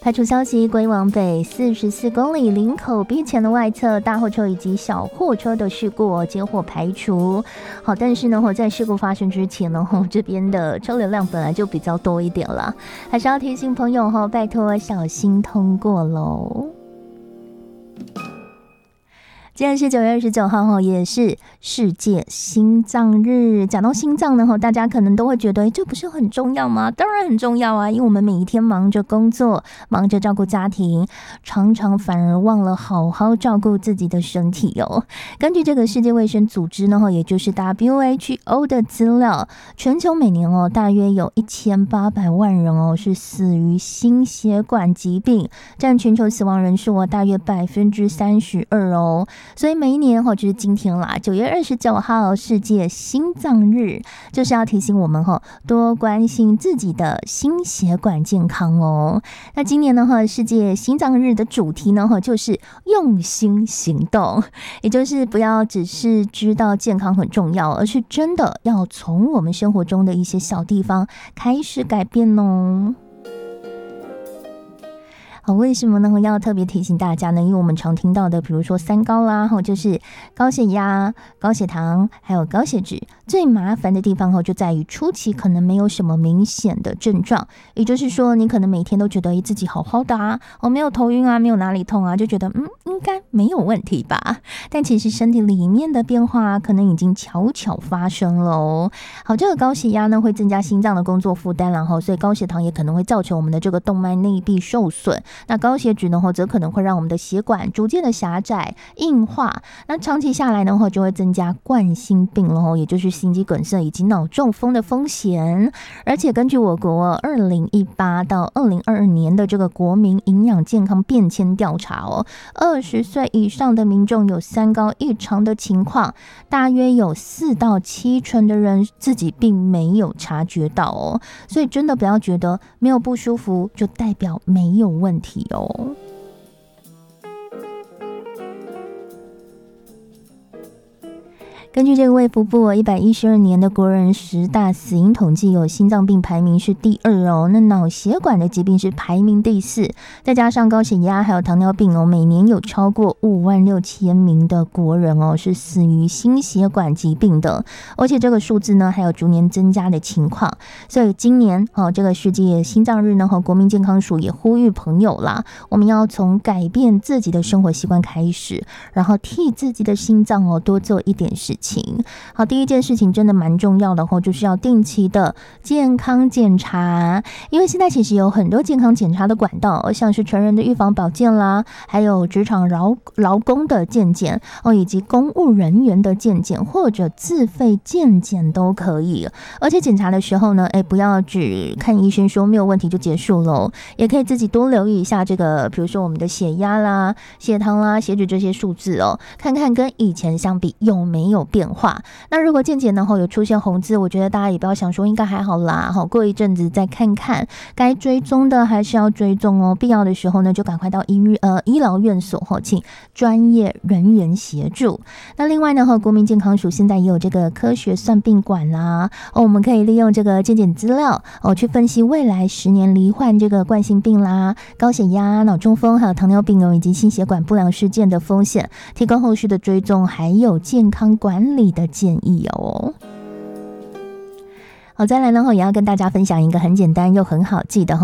开出消息，归往北44公里林口逼前的外侧大货车以及小货车的事故接获排除。好，但是呢，在事故发生之前呢，这边的车流量本来就比较多一点了，还是要提醒朋友拜托小心通过喽。今天是9月29号，也是世界心脏日。讲到心脏呢，大家可能都会觉得，这不是很重要吗？当然很重要啊，因为我们每一天忙着工作，忙着照顾家庭，常常反而忘了好好照顾自己的身体哦。根据这个世界卫生组织呢，也就是 WHO 的资料，全球每年大约有1800万人是死于心血管疾病，占全球死亡人数大约32%哦。所以每一年就是今天啦，9月29号世界心脏日，就是要提醒我们多关心自己的心血管健康哦。那今年呢世界心脏日的主题呢就是用心行动，也就是不要只是知道健康很重要，而是真的要从我们生活中的一些小地方开始改变哦。为什么呢要特别提醒大家呢？因为我们常听到的比如说三高啦，就是高血压、高血糖还有高血脂，最麻烦的地方就在于初期可能没有什么明显的症状，也就是说你可能每天都觉得自己好好的啊，没有头晕啊，没有哪里痛啊，就觉得应该没有问题吧，但其实身体里面的变化可能已经悄悄发生了哦。好，这个高血压呢会增加心脏的工作负担，然后所以高血糖也可能会造成我们的这个动脉内壁受损，那高血脂呢则可能会让我们的血管逐渐的狭窄硬化，那长期下来呢就会增加冠心病了，也就是心肌梗塞以及脑中风的风险。而且根据我国2018到2022年的这个国民营养健康变迁调查20岁以上的民众有三高异常的情况，大约有4到7成的人自己并没有察觉到哦。所以真的不要觉得没有不舒服就代表没有问题哦。根据这个卫福部112年的国人10大死因统计，有心脏病排名是第2哦，那脑血管的疾病是排名第4，再加上高血压还有糖尿病每年有超过56000名的国人是死于心血管疾病的，而且这个数字呢还有逐年增加的情况。所以今年这个世界心脏日呢国民健康署也呼吁朋友啦，我们要从改变自己的生活习惯开始，然后替自己的心脏多做一点事情。好，第一件事情真的蛮重要的就是要定期的健康检查，因为现在其实有很多健康检查的管道，像是成人的预防保健啦，还有职场劳工的健检以及公务人员的健检，或者自费健检都可以。而且检查的时候呢，不要只看医生说没有问题就结束了，也可以自己多留意一下这个，比如说我们的血压啦、血糖啦、血脂这些数字看看跟以前相比有没有变化。那如果健检呢有出现红字，我觉得大家也不要想说应该还好啦，过一阵子再看看，该追踪的还是要追踪哦，必要的时候呢就赶快到医疗院所请专业人员协助。那另外呢国民健康署现在也有这个科学算病馆啦，我们可以利用这个健检资料去分析未来10年罹患这个冠心病啦、高血压、脑中风还有糖尿病以及心血管不良事件的风险，提供后续的追踪还有健康管理的建议哦。好，再来呢也要跟大家分享一个很简单又很好记的